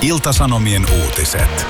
Ilta-Sanomien uutiset.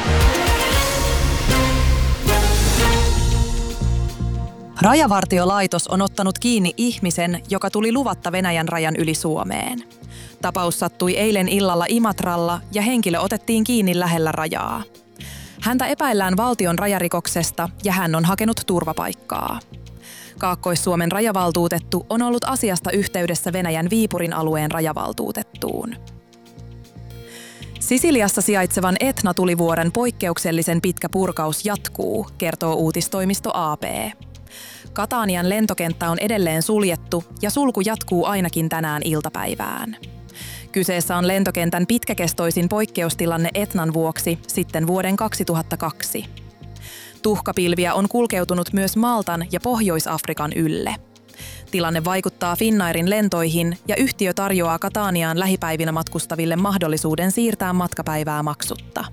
Rajavartiolaitos on ottanut kiinni ihmisen, joka tuli luvatta Venäjän rajan yli Suomeen. Tapaus sattui eilen illalla Imatralla ja henkilö otettiin kiinni lähellä rajaa. Häntä epäillään valtion rajarikoksesta ja hän on hakenut turvapaikkaa. Kaakkois-Suomen rajavaltuutettu on ollut asiasta yhteydessä Venäjän Viipurin alueen rajavaltuutettuun. Sisiliassa sijaitsevan Etna-tulivuoren poikkeuksellisen pitkä purkaus jatkuu, kertoo uutistoimisto AP. Catanian lentokenttä on edelleen suljettu ja sulku jatkuu ainakin tänään iltapäivään. Kyseessä on lentokentän pitkäkestoisin poikkeustilanne Etnan vuoksi sitten vuoden 2002. Tuhkapilviä on kulkeutunut myös Maltan ja Pohjois-Afrikan ylle. Tilanne vaikuttaa Finnairin lentoihin ja yhtiö tarjoaa Cataniaan lähipäivinä matkustaville mahdollisuuden siirtää matkapäivää maksutta.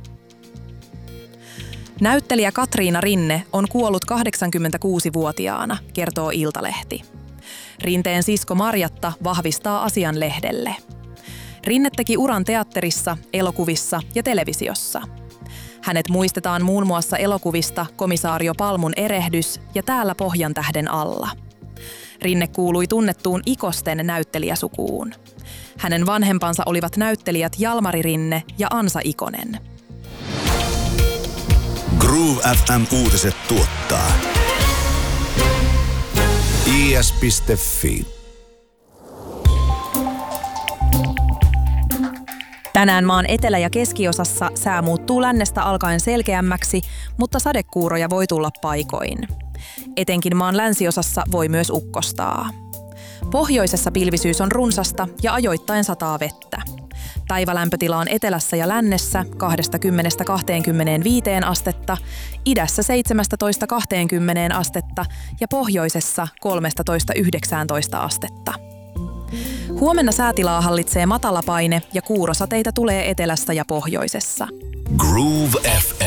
Näyttelijä Katriina Rinne on kuollut 86-vuotiaana, kertoo Iltalehti. Rinteen sisko Marjatta vahvistaa asian lehdelle. Rinne teki uran teatterissa, elokuvissa ja televisiossa. Hänet muistetaan muun muassa elokuvista Komisario Palmun erehdys ja Täällä Pohjantähden alla. Rinne kuului tunnettuun Ikosten näyttelijäsukuun. Hänen vanhempansa olivat näyttelijät Jalmari Rinne ja Ansa Ikonen. Groove FM uutiset tuottaa is.fi. Tänään maan etelä- ja keskiosassa sää muuttuu lännestä alkaen selkeämmäksi, mutta sadekuuroja voi tulla paikoin. Etenkin maan länsiosassa voi myös ukkostaa. Pohjoisessa pilvisyys on runsasta ja ajoittain sataa vettä. Päivälämpötila on etelässä ja lännessä 20–25 astetta, idässä 17–20 astetta ja pohjoisessa 13–19 astetta. Huomenna säätilaa hallitsee matalapaine ja kuurosateita tulee etelässä ja pohjoisessa. Groove FM.